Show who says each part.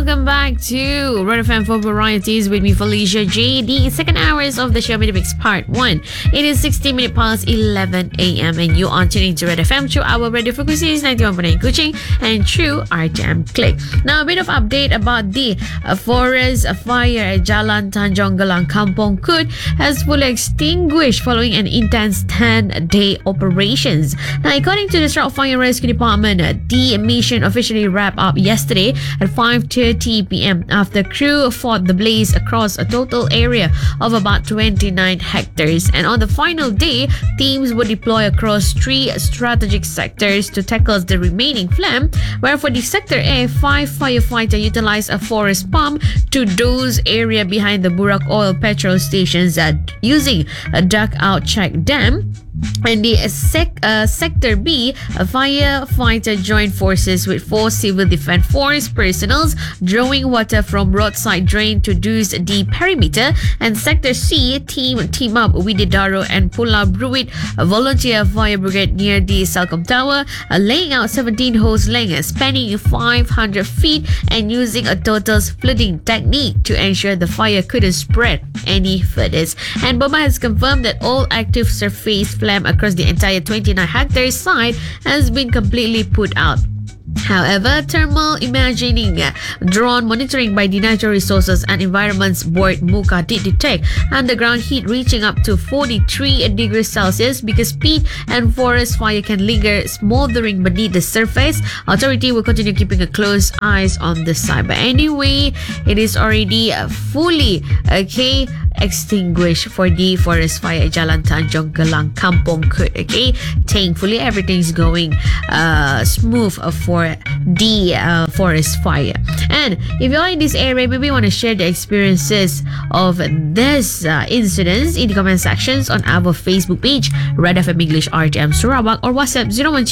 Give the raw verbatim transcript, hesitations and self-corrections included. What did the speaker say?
Speaker 1: welcome back to Red F M for Varieties with me, Felicia J. The second hours of the show, Minimix Part one. It is sixteen minutes past eleven a.m. and you are tuning to Red F M through our radio frequencies ninety-one point nine Kuching and through R T M Click. Now, a bit of update about the uh, forest fire at Jalan Tanjong Gelang, Kampong Kut has fully extinguished following an intense ten-day operations. Now, according to the Sarawak Fire Rescue Department, the mission officially wrapped up yesterday at five thirty p.m. after crew fought the blaze across a total area of about twenty-nine hectares. And on the final day, teams would deploy across three strategic sectors to tackle the remaining flame, where for the Sector A, five firefighters utilized a forest pump to douse area behind the Burak Oil petrol stations uh, using a duck-out check dam. And the sec, uh, Sector B, a firefighter joined forces with four civil defense force personnel drawing water from roadside drain to douse the perimeter. And Sector C, team team up with the Daro and Pulau Bruit, a volunteer fire brigade near the Salcom Tower, uh, laying out seventeen hose lengths spanning five hundred feet and using a total flooding technique to ensure the fire couldn't spread any further. And BOMA has confirmed that all active surface flame across the entire twenty-nine hectare site has been completely put out. However, thermal imaging drone monitoring by the Natural Resources and Environments Board MUCA did detect underground heat reaching up to forty-three degrees Celsius because peat and forest fire can linger smoldering beneath the surface. Authority will continue keeping a close eyes on the site. But anyway, it is already fully okay extinguished for the forest fire at Jalan Tanjong Gelang, Kampong Kut. Okay, thankfully everything's going uh, smooth for the uh, forest fire. And if you're in this area, maybe you want to share the experiences of this uh, incidents in the comment sections on our Facebook page, Red F M English R T M Sarawak, or WhatsApp zero one